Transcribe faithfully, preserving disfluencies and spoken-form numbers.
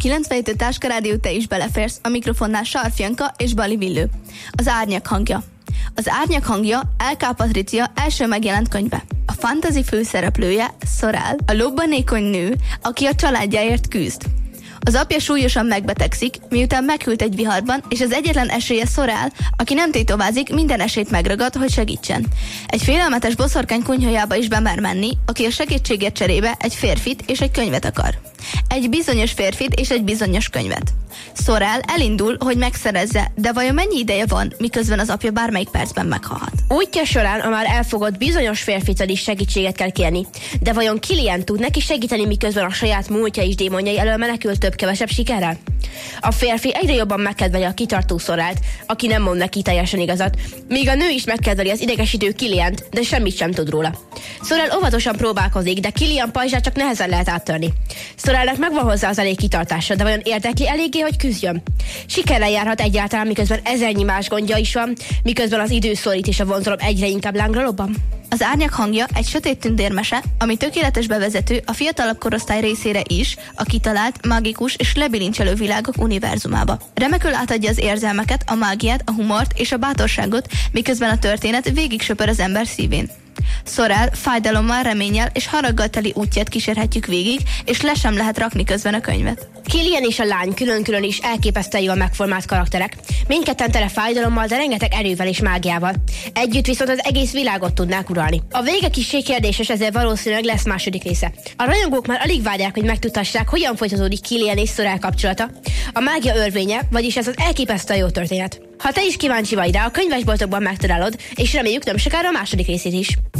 kilencvenhét Táska Rádió, te is beleférsz, a mikrofonnál Sarf Janka és Bali Villő. Az árnyak hangja. Az árnyak hangja el ká. Patricia első megjelent könyve. A fantasy főszereplője Sorrel, a lobbanékony nő, aki a családjáért küzd. Az apja súlyosan megbetegszik, miután meghűlt egy viharban, és az egyetlen esélye Sorrel, aki nem tétovázik, minden esélyt megragad, hogy segítsen. Egy félelmetes boszorkány kunyhójába is bemer menni, aki a segítségért cserébe egy férfit és egy könyvet akar. Egy bizonyos férfit és egy bizonyos könyvet. Sorrel elindul, hogy megszerezze, de vajon mennyi ideje van, miközben az apja bármelyik percben meghalhat? Útja során a már elfogott bizonyos férfitől is segítséget kell kérni, de vajon Killian tud neki segíteni, miközben a saját múltja és démonjai elől menekül több-kevesebb sikerrel? A férfi egyre jobban megkedveli a kitartó Sorrelt, aki nem mond neki teljesen igazat, míg a nő is megkedveli az idegesítő Killiant, de semmit sem tud róla. Sorrel óvatosan próbálkozik, de Killian pajzsát csak nehezen lehet áttörni. Sorrelnek megvan hozzá az elég kitartása, de vajon érdekli eléggé, hogy küzdjön? Sikerrel járhat egyáltalán, miközben ezernyi más gondja is van, miközben az idő szorít és a vonzalom egyre inkább lángra lobban? Az árnyak hangja egy sötét tündérmese, ami tökéletes bevezető a fiatalabb korosztály részére is, a kitalált, mágikus és lebilincselő világok univerzumába. Remekül átadja az érzelmeket, a mágiát, a humort és a bátorságot, miközben a történet végig söpör az ember szívén. Sorrel fájdalommal, reménnyel és haraggal teli útját kísérhetjük végig, és le sem lehet rakni közben a könyvet. Killian és a lány külön-külön is elképesztően jól megformált karakterek. Mindketten tele fájdalommal, de rengeteg erővel és mágiával. Együtt viszont az egész világot tudnák uralni. A vége kissé kérdéses, ezért valószínűleg lesz második része. A rajongók már alig várják, hogy megtudhassák, hogyan folytatódik Killian és Sorrel kapcsolata. A mágia örvénye, vagyis ez az elképesztően jó történet. Ha te is kíváncsi vagy rá, a könyvesboltokban megtalálod, és reméljük nem sokára a második részét is.